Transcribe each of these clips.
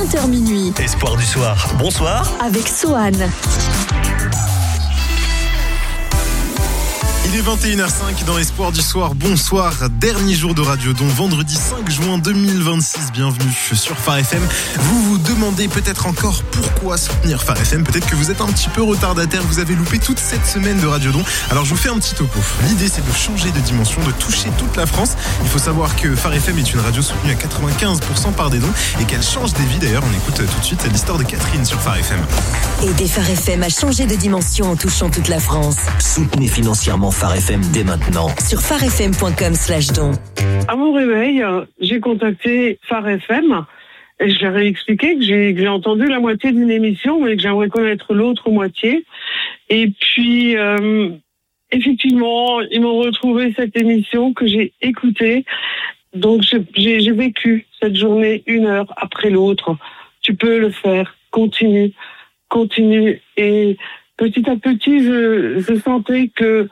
20h minuit. Espoir du soir, bonsoir. Avec Sohan. Il est 21h05 dans Espoir du soir. Bonsoir, dernier jour de Radiodon, vendredi 5 juin 2026. Bienvenue sur Phare FM. Vous vous demandez peut-être encore pourquoi soutenir Phare FM. Peut-être que vous êtes un petit peu retardataire, vous avez loupé toute cette semaine de Radiodon. Alors je vous fais un petit topo. L'idée c'est de changer de dimension, de toucher toute la France. Il faut savoir que Phare FM est une radio soutenue à 95% par des dons et qu'elle change des vies d'ailleurs. On écoute tout de suite l'histoire de Catherine sur Phare FM. Aider Phare FM à changer de dimension en touchant toute la France. Soutenez financièrement Phare FM dès maintenant. Sur pharefm.com/don. À mon réveil, j'ai contacté Phare FM et je leur ai expliqué que j'ai entendu la moitié d'une émission mais que j'aimerais connaître l'autre moitié. Et puis, effectivement, ils m'ont retrouvé cette émission que j'ai écoutée. Donc, j'ai vécu cette journée une heure après l'autre. Tu peux le faire. Continue. Et petit à petit, je sentais que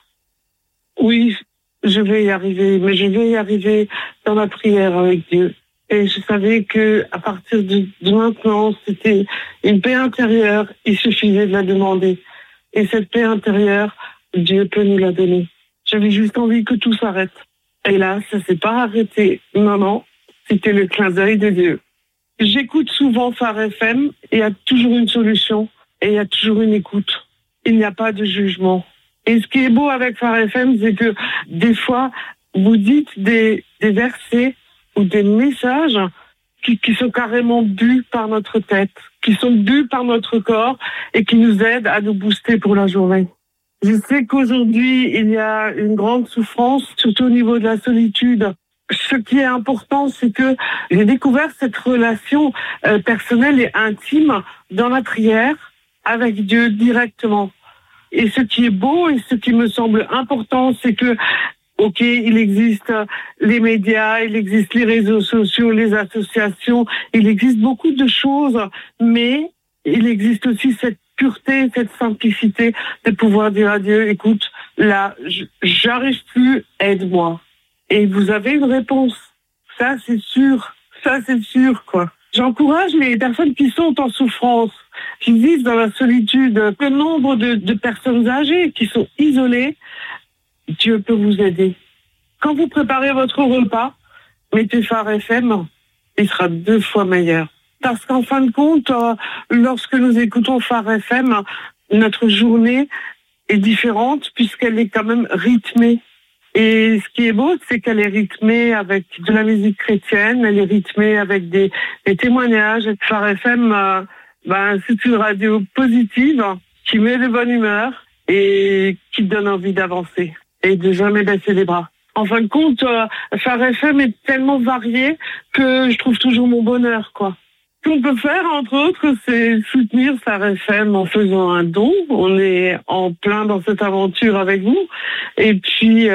oui, je vais y arriver, mais je vais y arriver dans ma prière avec Dieu. Et je savais que à partir de maintenant, c'était une paix intérieure, il suffisait de la demander. Et cette paix intérieure, Dieu peut nous la donner. J'avais juste envie que tout s'arrête. Et là, ça s'est pas arrêté. Non, c'était le clin d'œil de Dieu. J'écoute souvent Phare FM, et il y a toujours une solution, et il y a toujours une écoute. Il n'y a pas de jugement. Et ce qui est beau avec Phare FM, c'est que des fois, vous dites des versets ou des messages qui sont carrément bu par notre tête, qui sont bu par notre corps et qui nous aident à nous booster pour la journée. Je sais qu'aujourd'hui, il y a une grande souffrance, surtout au niveau de la solitude. Ce qui est important, c'est que j'ai découvert cette relation personnelle et intime dans la prière avec Dieu directement. Et ce qui est beau et ce qui me semble important, c'est que, ok, il existe les médias, il existe les réseaux sociaux, les associations, il existe beaucoup de choses, mais il existe aussi cette pureté, cette simplicité de pouvoir dire à Dieu, écoute, là, j'arrive plus, aide-moi. Et vous avez une réponse. Ça, c'est sûr, quoi. J'encourage les personnes qui sont en souffrance, qui vivent dans la solitude, le nombre de personnes âgées qui sont isolées. Dieu peut vous aider. Quand vous préparez votre repas, mettez Phare FM, il sera 2 fois meilleur. Parce qu'en fin de compte, lorsque nous écoutons Phare FM, notre journée est différente puisqu'elle est quand même rythmée. Et ce qui est beau, c'est qu'elle est rythmée avec de la musique chrétienne, elle est rythmée avec des témoignages. Phare FM, c'est une radio positive qui met de bonne humeur et qui donne envie d'avancer et de jamais baisser les bras. En fin de compte, Phare FM est tellement varié que je trouve toujours mon bonheur, quoi. Ce qu'on peut faire, entre autres, c'est soutenir Phare FM en faisant un don. On est en plein dans cette aventure avec vous. Et puis,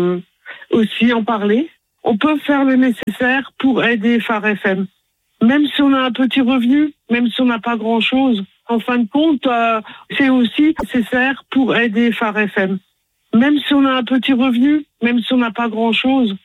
aussi en parler. On peut faire le nécessaire pour aider Phare FM. Même si on a un petit revenu, même si on n'a pas grand-chose. En fin de compte, c'est aussi nécessaire pour aider Phare FM. Même si on a un petit revenu, même si on n'a pas grand-chose.